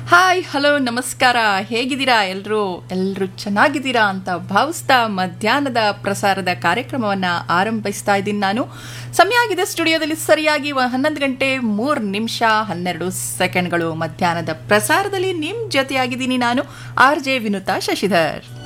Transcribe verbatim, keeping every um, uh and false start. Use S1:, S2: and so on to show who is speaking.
S1: Hi hello ನಮಸ್ಕಾರ, ಹೇಗಿದ್ದೀರಾ ಎಲ್ಲರೂ ಎಲ್ಲರೂ ಚೆನ್ನಾಗಿದ್ದೀರಾ ಅಂತ ಭಾವಿಸ್ತಾ ಮಧ್ಯಾಹ್ನದ ಪ್ರಸಾರದ ಕಾರ್ಯಕ್ರಮವನ್ನು ಆರಂಭಿಸ್ತಾ ಇದ್ದೀನಿ. ನಾನು ಸಮಯ ಆಗಿದೆ ಸ್ಟುಡಿಯೋದಲ್ಲಿ ಸರಿಯಾಗಿ ಹನ್ನೊಂದು ಗಂಟೆ ಮೂರು ನಿಮಿಷ ಹನ್ನೆರಡು ಸೆಕೆಂಡ್ಗಳು. ಮಧ್ಯಾಹ್ನದ ಪ್ರಸಾರದಲ್ಲಿ ನಿಮ್ಮ ಜೊತೆಯಾಗಿದ್ದೀನಿ ನಾನು ಆರ್ ಜೆ ವಿನುತಾ ಶಶಿಧರ್.